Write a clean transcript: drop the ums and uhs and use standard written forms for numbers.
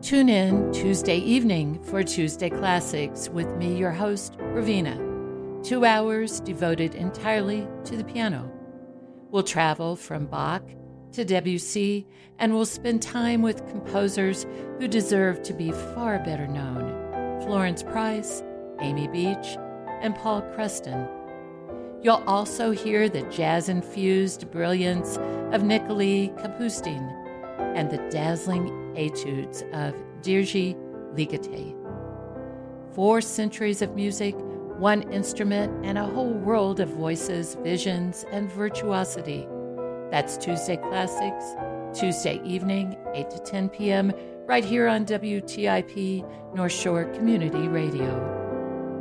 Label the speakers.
Speaker 1: Tune in Tuesday evening for Tuesday Classics with me, your host, Ravina. 2 hours devoted entirely to the piano. We'll travel from Bach to Debussy, and we'll spend time with composers who deserve to be far better known: Florence Price, Amy Beach, and Paul Creston. You'll also hear the jazz-infused brilliance of Nikolai Kapustin and the dazzling etudes of Djibril Ligeti. 4 centuries of music, 1 instrument, and a whole world of voices, visions, and virtuosity. That's Tuesday Classics, Tuesday evening, 8 to 10 p.m., right here on WTIP North Shore Community Radio.